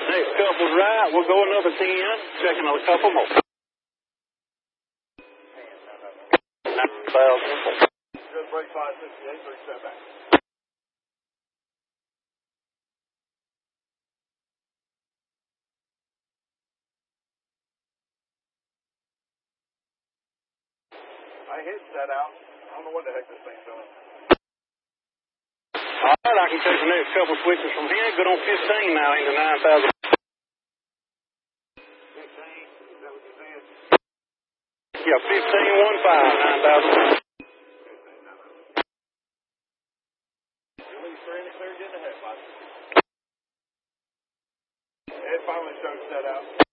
Next couple's right. We'll go another 10. Checking a couple more. 9,000. Good break 568, 3 step back. I hit that out. I don't know what the heck this thing's doing. All right, I can take the next couple switches from here. Good on 15 now into 9,000. 15, is that what you said? Yeah, 15, 1, 5, 9,000. Release free and clear, get in the head, Ed finally showed set out.